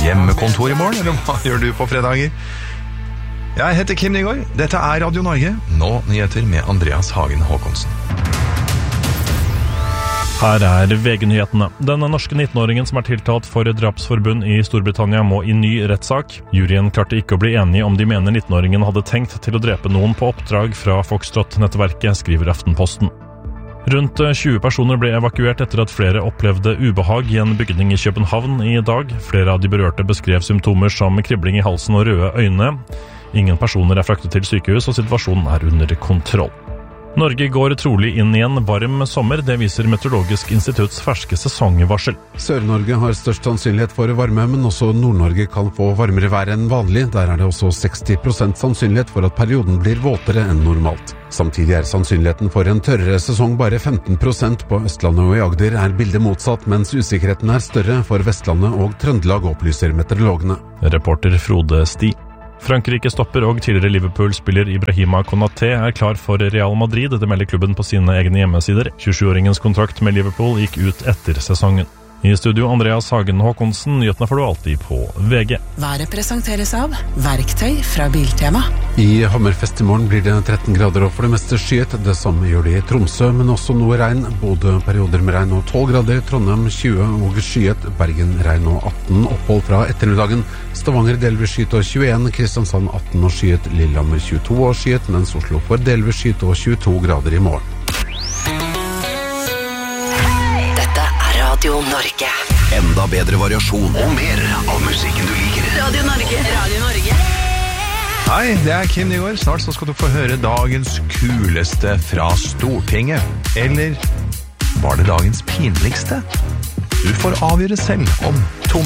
hjemmekontor I morgen, eller hva gjør du på fredager? Jeg heter Kim Nygaard, dette Radio Norge. Nå nyheter med Andreas Hagen Håkonsen. Her VG-nyhetene. Den norske 19-åringen som tiltalt for drapsforbund I Storbritannia må I ny rettssak. Juryen klarte ikke å bli enige om de mener 19-åringen hadde tenkt til å drepe noen på oppdrag fra Foxtrot-nettverket, skriver Aftenposten. Rundt 20 personer ble evakuert etter at flere opplevde ubehag I en bygning I København I dag. Flere av de berørte beskrev symptomer som kribling I halsen og røde øyne. Ingen personer fraktet til sykehus, og situasjonen under kontroll. Norge går trolig inn I en varm sommer, det viser Meteorologisk institutts ferske sesongvarsel. Sør-Norge har størst sannsynlighet for varme, men også Nord-Norge kan få varmere vær enn vanlig. Der det også 60% sannsynlighet for at perioden blir våtere enn normalt. Samtidig sannsynligheten for en tørrere sesong bare 15%. På Østlandet og I Agder bildet motsatt, mens usikkerheten større for Vestlandet og Trøndelag, opplyser meteorologene. Reporter Frode Sti. Frankrike stopper og tidligere Liverpool-spiller Ibrahima Konaté klar for Real Madrid. Det melder klubben på sine egne hjemmesider. 27-åringens kontrakt med Liverpool gikk ut etter sesongen. I studio Andreas Hagen Håkonsen, nyhetene får du alltid på VG. Været presenteres av Verktøy fra Biltema. I Hammerfest I morgen blir det 13 grader og for det meste skyet, det samme gjør det I Tromsø, men også noe regn. Både perioder med regn og 12 grader, Trondheim 20 og skyet, Bergen regn og 18, opphold fra ettermiddagen. Stavanger delvis skyet og 21, Kristiansand 18 og skyet, Lillehammer 22 og skyet, mens Oslo får delvis skyet og 22 grader I morgen. Radio Norge. Enda bedre variasjon og mer av musikken du liker. Radio Norge. Radio Norge. Hei, det Kim Nygaard. Snart så skal du få høre dagens kuleste fra Stortinget. Eller var det dagens pinligste? Du får avgjøre selv om 2 minutter.